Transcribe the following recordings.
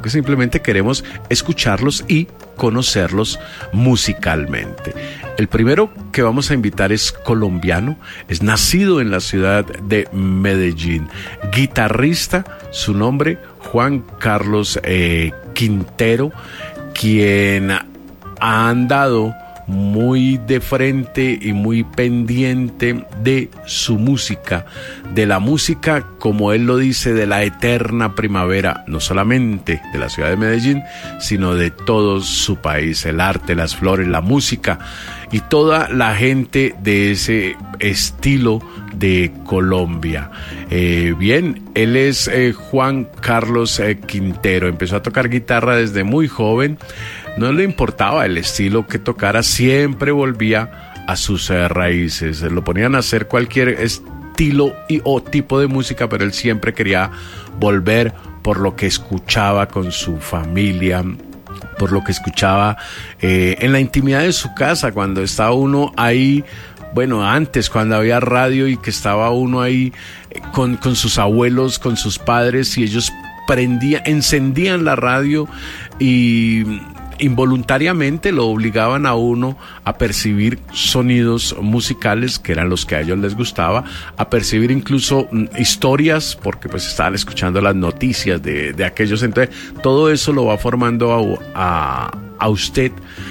que simplemente queremos escucharlos y conocerlos musicalmente. El primero que vamos a invitar es colombiano, es nacido en la ciudad de Medellín, guitarrista, su nombre Juan Carlos Quintero, quien ha andado muy de frente y muy pendiente de su música, de la música, como él lo dice, de la eterna primavera, no solamente de la ciudad de Medellín, sino de todo su país, el arte, las flores, la música y toda la gente de ese estilo de Colombia. Bien, él es Juan Carlos Quintero, empezó a tocar guitarra desde muy joven. No le importaba el estilo que tocara, siempre volvía a sus raíces. Lo ponían a hacer cualquier estilo o tipo de música, pero él siempre quería volver por lo que escuchaba con su familia, por lo que escuchaba en la intimidad de su casa, cuando estaba uno ahí. Bueno, antes cuando había radio y que estaba uno ahí con sus abuelos, con sus padres, y ellos encendían la radio y involuntariamente lo obligaban a uno a percibir sonidos musicales que eran los que a ellos les gustaba, a percibir incluso historias, porque pues estaban escuchando las noticias de aquellos. Entonces todo eso lo va formando a usted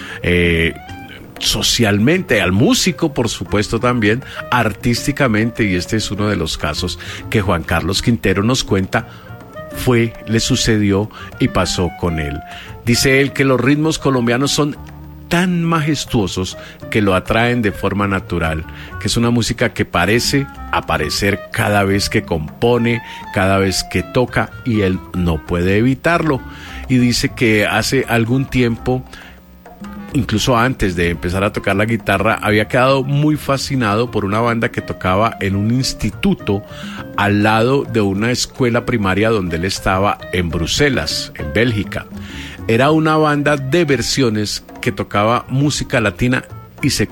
socialmente, al músico por supuesto también, artísticamente, y este es uno de los casos que Juan Carlos Quintero nos cuenta le sucedió y pasó con él. Dice él que los ritmos colombianos son tan majestuosos que lo atraen de forma natural, que es una música que parece aparecer cada vez que compone, cada vez que toca, y él no puede evitarlo. Y dice que hace algún tiempo, incluso antes de empezar a tocar la guitarra, había quedado muy fascinado por una banda que tocaba en un instituto al lado de una escuela primaria donde él estaba en Bruselas, en Bélgica. Era una banda de versiones que tocaba música latina y se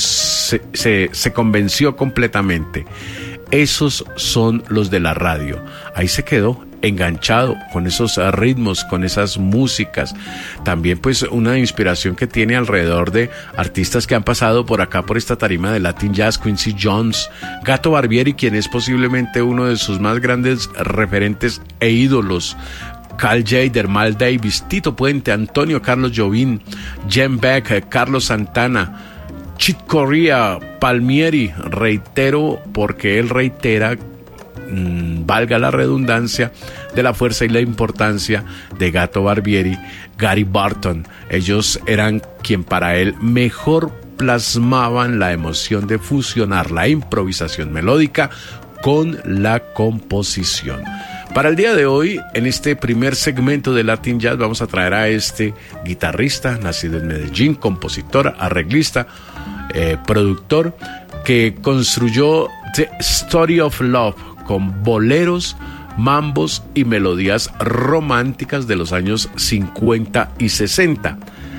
convenció completamente. Esos son los de la radio. Ahí se quedó enganchado con esos ritmos, con esas músicas. También pues una inspiración que tiene alrededor de artistas que han pasado por acá, por esta tarima de Latin Jazz: Quincy Jones, Gato Barbieri, quien es posiblemente uno de sus más grandes referentes e ídolos, Cal Tjader, Mal Davis, Tito Puente, Antonio Carlos Jobim, Jen Beck, Carlos Santana, Chick Corea, Palmieri. Reitero, porque él reitera, valga la redundancia, de la fuerza y la importancia de Gato Barbieri, Gary Barton. Ellos eran quien para él mejor plasmaban la emoción de fusionar la improvisación melódica con la composición. Para el día de hoy, en este primer segmento de Latin Jazz, vamos a traer a este guitarrista nacido en Medellín, compositor, arreglista, productor, que construyó The Story of Love con boleros, mambos y melodías románticas de los años 50 y 60.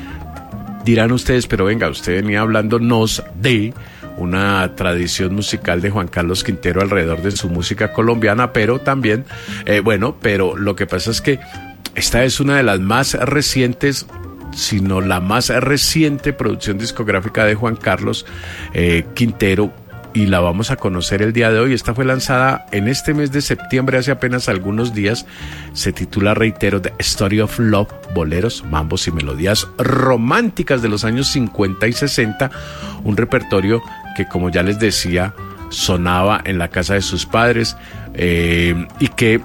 Dirán ustedes, pero venga, usted venía hablándonos de una tradición musical de Juan Carlos Quintero alrededor de su música colombiana, pero también, pero lo que pasa es que esta es una de las más recientes, sino la más reciente producción discográfica de Juan Carlos Quintero, y la vamos a conocer el día de hoy. Esta fue lanzada en este mes de septiembre, hace apenas algunos días. Se titula, reitero, The Story of Love, boleros, mambos y melodías románticas de los años 50 y 60, un repertorio que, como ya les decía, sonaba en la casa de sus padres, y que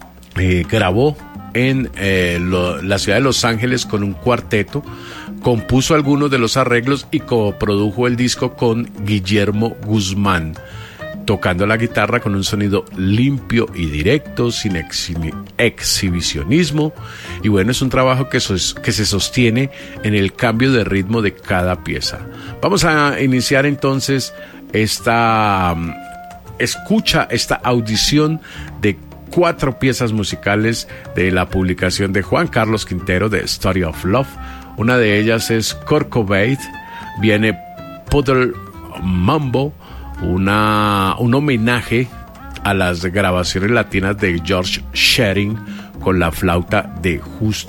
grabó en la ciudad de Los Ángeles con un cuarteto, compuso algunos de los arreglos y coprodujo el disco con Guillermo Guzmán, tocando la guitarra con un sonido limpio y directo, sin exhibicionismo. Y bueno, es un trabajo que se sostiene en el cambio de ritmo de cada pieza. Vamos a iniciar entonces esta audición de 4 piezas musicales de la publicación de Juan Carlos Quintero, The Story of Love. Una de ellas es Corcovado, viene Puddle Mambo, un homenaje a las grabaciones latinas de George Shearing con la flauta de Justo